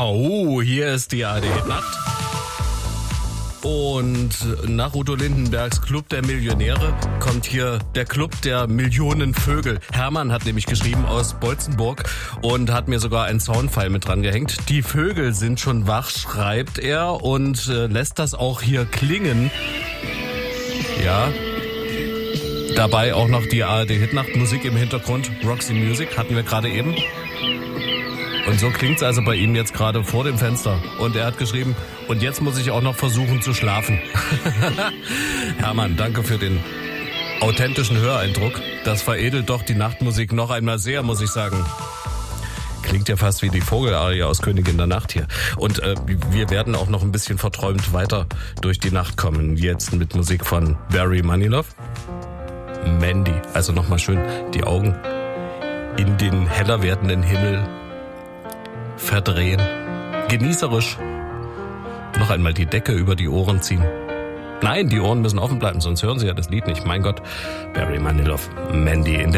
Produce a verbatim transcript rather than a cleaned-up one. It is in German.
Oh, hier ist die A R D-Nacht. Und nach Udo Lindenbergs Club der Millionäre kommt hier der Club der Millionen Vögel. Hermann hat nämlich geschrieben aus Bolzenburg und hat mir sogar einen Soundfile mit dran gehängt. Die Vögel sind schon wach, schreibt er, und äh, lässt das auch hier klingen. Ja. Dabei auch noch die A R D-Hitnacht, Musik im Hintergrund. Roxy Music hatten wir gerade eben. Und so klingt's also bei ihm jetzt gerade vor dem Fenster. Und er hat geschrieben, und jetzt muss ich auch noch versuchen zu schlafen. Hermann, danke für den authentischen Höreindruck. Das veredelt doch die Nachtmusik noch einmal sehr, muss ich sagen. Klingt ja fast wie die Vogelarie aus Königin der Nacht hier. Und äh, wir werden auch noch ein bisschen verträumt weiter durch die Nacht kommen. Jetzt mit Musik von Barry Manilow. Mandy, also nochmal schön die Augen in den heller werdenden Himmel verdrehen. Genießerisch noch einmal die Decke über die Ohren ziehen. Nein, die Ohren müssen offen bleiben, sonst hören Sie ja das Lied nicht. Mein Gott, Barry Manilow, Mandy in der